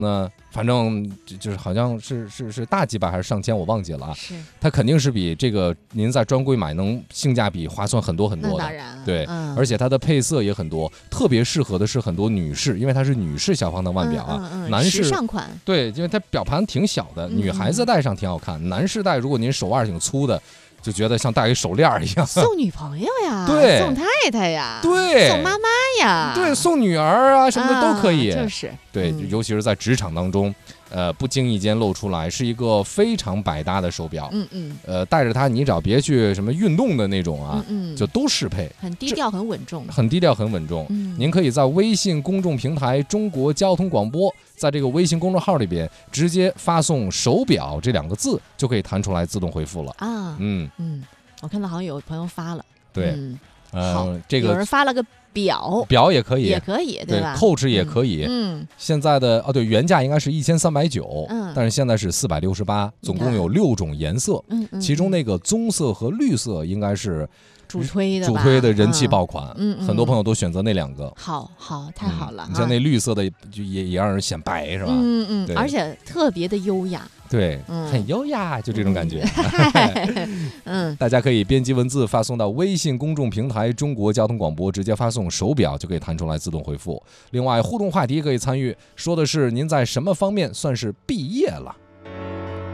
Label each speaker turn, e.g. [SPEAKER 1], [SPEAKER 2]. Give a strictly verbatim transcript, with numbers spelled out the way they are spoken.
[SPEAKER 1] 呢，反正就是好像是是是大几百还是上千，我忘记了啊。
[SPEAKER 2] 是，
[SPEAKER 1] 它肯定是比这个您在专柜买能性价比划算很多很多的。
[SPEAKER 2] 那当然，
[SPEAKER 1] 对，
[SPEAKER 2] 嗯、
[SPEAKER 1] 而且它的配色也很多，特别适合的是很多女士，因为它是女士小方的腕表啊，
[SPEAKER 2] 嗯嗯嗯、
[SPEAKER 1] 男士
[SPEAKER 2] 时尚款。
[SPEAKER 1] 对，因为它表盘挺小的，女孩子戴上挺好看，嗯、男士戴如果您手腕挺粗的。就觉得像戴一手链一样，
[SPEAKER 2] 送女朋友呀，
[SPEAKER 1] 对，
[SPEAKER 2] 送太太呀，
[SPEAKER 1] 对，
[SPEAKER 2] 送妈妈呀，
[SPEAKER 1] 对，送女儿啊什么的都可以，
[SPEAKER 2] 啊、就是，
[SPEAKER 1] 对、嗯，尤其是在职场当中，呃，不经意间露出来，是一个非常百搭的手表，
[SPEAKER 2] 嗯嗯，
[SPEAKER 1] 呃，带着它，你只要别去什么运动的那种啊，
[SPEAKER 2] 嗯嗯，
[SPEAKER 1] 就都适配，
[SPEAKER 2] 很低调，很稳重，
[SPEAKER 1] 很低调，很稳重。
[SPEAKER 2] 嗯，
[SPEAKER 1] 您可以在微信公众平台中国交通广播。在这个微信公众号里边，直接发送手表这两个字，就可以弹出来自动回复了
[SPEAKER 2] 啊。
[SPEAKER 1] 嗯
[SPEAKER 2] 嗯，我看到好像有朋友发了，
[SPEAKER 1] 对，
[SPEAKER 2] 嗯，
[SPEAKER 1] 呃，
[SPEAKER 2] 好，
[SPEAKER 1] 这个
[SPEAKER 2] 有人发了个表，
[SPEAKER 1] 表也可以，
[SPEAKER 2] 也可以，
[SPEAKER 1] 对
[SPEAKER 2] 吧
[SPEAKER 1] ？Coach 也可以，
[SPEAKER 2] 嗯，
[SPEAKER 1] 现在的哦，对，原价应该是一千三百九，
[SPEAKER 2] 嗯，
[SPEAKER 1] 但是现在是四百六十八，总共有六种颜色，
[SPEAKER 2] 嗯嗯，
[SPEAKER 1] 其中那个棕色和绿色应该是。
[SPEAKER 2] 主推的
[SPEAKER 1] 主推的人气爆款，
[SPEAKER 2] 嗯，
[SPEAKER 1] 很多朋友都选择那两个。
[SPEAKER 2] 好好，太好了。
[SPEAKER 1] 你像那绿色的，就也也让人显白，是吧？
[SPEAKER 2] 嗯嗯，而且特别的优雅。
[SPEAKER 1] 对，很优雅，就这种感觉。
[SPEAKER 2] 嗯，
[SPEAKER 1] 大家可以编辑文字发送到微信公众平台中国交通广播，直接发送手表就可以弹出来自动回复。另外，互动话题可以参与，说的是您在什么方面算是毕业了？